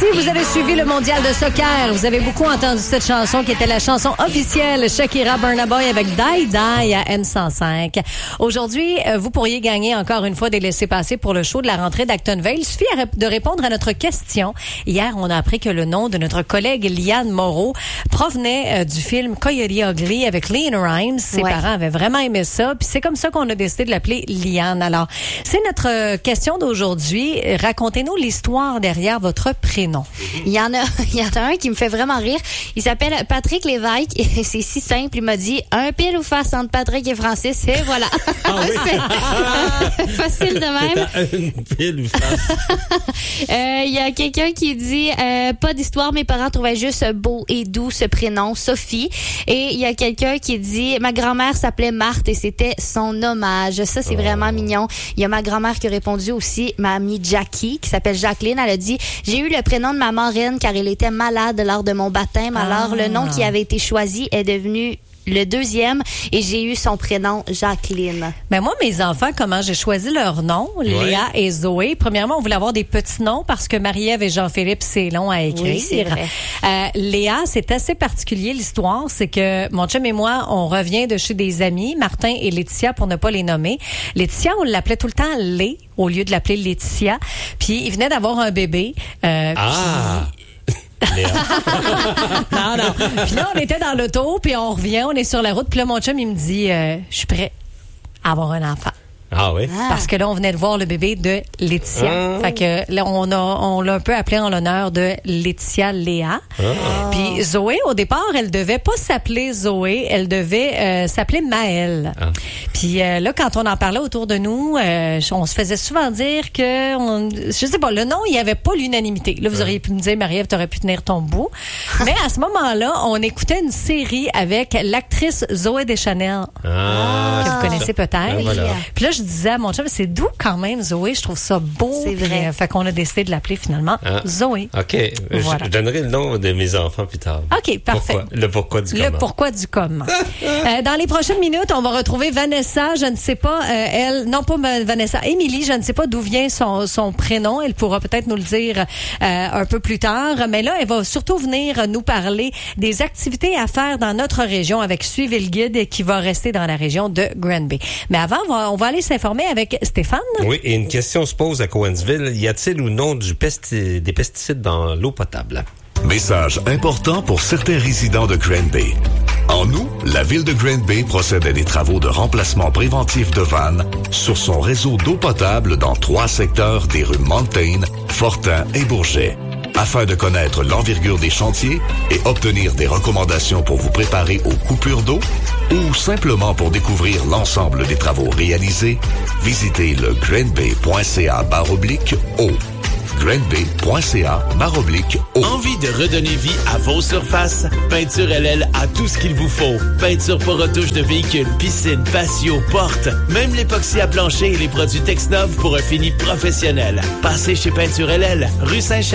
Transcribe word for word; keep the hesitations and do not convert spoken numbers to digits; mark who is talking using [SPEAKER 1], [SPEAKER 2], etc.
[SPEAKER 1] Si vous avez suivi le mondial de soccer, vous avez beaucoup entendu cette chanson qui était la chanson officielle Shakira Burna Boy avec Die Die à M cent cinq. Aujourd'hui, vous pourriez gagner encore une fois des laissez-passer pour le show de la rentrée d'Actonville. Il suffit de répondre à notre question. Hier, on a appris que le nom de notre collègue Liane Moreau provenait du film Coyote Ugly avec Leanne Rimes. Ses ouais. parents avaient vraiment aimé ça, puis c'est comme ça qu'on a décidé de l'appeler Liane. Alors, c'est notre question d'aujourd'hui. Racontez-nous l'histoire derrière votre prénom.
[SPEAKER 2] Il y en a, il y en a un qui me fait vraiment rire. Il s'appelle Patrick Lévesque et c'est si simple. Il m'a dit un pile ou face entre Patrick et Francis et voilà. Ah oui. C'est euh, facile de même.
[SPEAKER 3] Un pile ou face.
[SPEAKER 2] euh, Il y a quelqu'un qui dit euh, pas d'histoire. Mes parents trouvaient juste beau et doux ce prénom, Sophie. Et il y a quelqu'un qui dit ma grand-mère s'appelait Marthe et c'était son hommage. Ça c'est oh. vraiment mignon. Il y a ma grand-mère qui a répondu aussi, ma amie Jackie qui s'appelle Jacqueline. Elle a dit j'ai eu le prénom de ma marraine car elle était malade lors de mon baptême. Alors, ah. le nom qui avait été choisi est devenu le deuxième et j'ai eu son prénom Jacqueline.
[SPEAKER 1] Mais moi, mes enfants, comment j'ai choisi leur nom, ouais. Léa et Zoé. Premièrement, on voulait avoir des petits noms parce que Marie-Ève et Jean-Philippe, c'est long à écrire.
[SPEAKER 2] Oui, c'est vrai.
[SPEAKER 1] Euh, Léa, c'est assez particulier l'histoire. C'est que mon chum et moi, on revient de chez des amis, Martin et Laetitia, pour ne pas les nommer. Laetitia, on l'appelait tout le temps Lé au lieu de l'appeler Laetitia. Puis, il venait d'avoir un bébé. Euh,
[SPEAKER 3] ah!
[SPEAKER 1] Puis, non, non. Puis là, on était dans l'auto, puis on revient, on est sur la route. Puis là, mon chum, il me dit, euh, je suis prêt à avoir un enfant.
[SPEAKER 3] Ah oui?
[SPEAKER 1] Parce que là, on venait de voir le bébé de Laetitia. Ah. Fait que là, on, a, on l'a un peu appelé en l'honneur de Laetitia Léa. Ah. Puis Zoé, au départ, elle devait pas s'appeler Zoé, elle devait euh, s'appeler Maëlle. Ah. Puis euh, là, quand on en parlait autour de nous, euh, on se faisait souvent dire que, on, je sais pas, le nom, il y avait pas l'unanimité. Là, vous auriez pu me dire, Marie-Ève, t'aurais pu tenir ton bout. Mais à ce moment-là, on écoutait une série avec l'actrice Zoé Deschanel. Ah. Que vous connaissez peut-être. Ah, voilà. Puis là, je disais à mon chum, c'est doux quand même, Zoé. Je trouve ça beau.
[SPEAKER 2] C'est vrai.
[SPEAKER 1] Euh, fait qu'on a décidé de l'appeler finalement ah. Zoé.
[SPEAKER 3] OK. Voilà. Je donnerai le nom de mes enfants plus tard.
[SPEAKER 1] OK, parfait.
[SPEAKER 3] Pourquoi? Le pourquoi du comment.
[SPEAKER 1] Le pourquoi du comment. euh, dans les prochaines minutes, on va retrouver Vanessa. Je ne sais pas, euh, elle, non pas Vanessa, Émilie, je ne sais pas d'où vient son, son prénom. Elle pourra peut-être nous le dire euh, un peu plus tard. Mais là, elle va surtout venir nous parler des activités à faire dans notre région avec Suivez le guide qui va rester dans la région de Granby. Mais avant, on va, on va aller s'informer avec Stéphane.
[SPEAKER 3] Oui, et une question se pose à Cowansville. Y a-t-il ou non du pesti- des pesticides dans l'eau potable?
[SPEAKER 4] Message important pour certains résidents de Granby. En août, la ville de Granby procède à des travaux de remplacement préventif de vannes sur son réseau d'eau potable dans trois secteurs des rues Mountain, Fortin et Bourget. Afin de connaître l'envergure des chantiers et obtenir des recommandations pour vous préparer aux coupures d'eau ou simplement pour découvrir l'ensemble des travaux réalisés, visitez le granby.ca barre oblique eau. granby.ca barre oblique eau.
[SPEAKER 5] Envie de redonner vie à vos surfaces? Peinture L L a tout ce qu'il vous faut. Peinture pour retouche de véhicules, piscines, patios, portes, même l'époxy à plancher et les produits Texnov pour un fini professionnel. Passez chez Peinture L L, rue Saint-Charles.